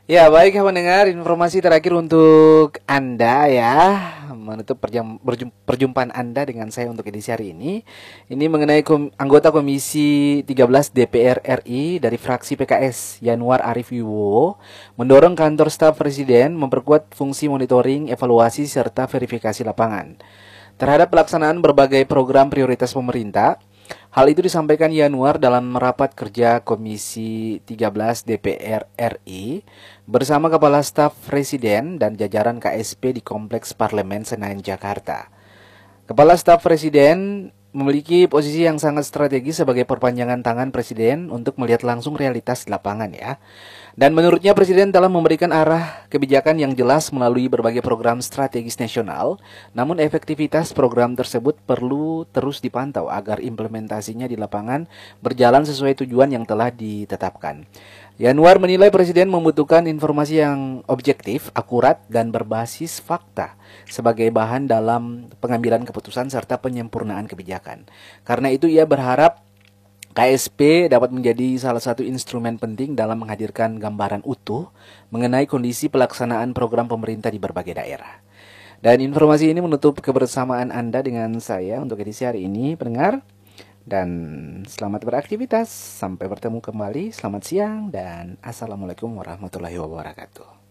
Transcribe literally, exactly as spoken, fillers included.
Ya, baik ya pendengar, informasi terakhir untuk Anda ya, menutup perjam, berjum, perjumpaan Anda dengan saya untuk edisi hari ini. Ini mengenai kom, anggota Komisi tiga belas D P R R I dari fraksi P K S, Yanuar Arif Wibowo, mendorong kantor staf presiden memperkuat fungsi monitoring, evaluasi, serta verifikasi lapangan terhadap pelaksanaan berbagai program prioritas pemerintah. Hal itu disampaikan Yanuar dalam rapat kerja Komisi tiga belas D P R R I bersama Kepala Staf Presiden dan jajaran K S P di Kompleks Parlemen Senayan, Jakarta. Kepala Staf Presiden memiliki posisi yang sangat strategis sebagai perpanjangan tangan Presiden untuk melihat langsung realitas di lapangan ya. Dan menurutnya Presiden telah memberikan arah kebijakan yang jelas melalui berbagai program strategis nasional, namun efektivitas program tersebut perlu terus dipantau agar implementasinya di lapangan berjalan sesuai tujuan yang telah ditetapkan. Yanuar menilai Presiden membutuhkan informasi yang objektif, akurat, dan berbasis fakta sebagai bahan dalam pengambilan keputusan serta penyempurnaan kebijakan. Karena itu ia berharap K S P dapat menjadi salah satu instrumen penting dalam menghadirkan gambaran utuh mengenai kondisi pelaksanaan program pemerintah di berbagai daerah. Dan informasi ini menutup kebersamaan Anda dengan saya untuk edisi hari ini, pendengar. Dan selamat beraktivitas. Sampai bertemu kembali. Selamat siang dan assalamualaikum warahmatullahi wabarakatuh.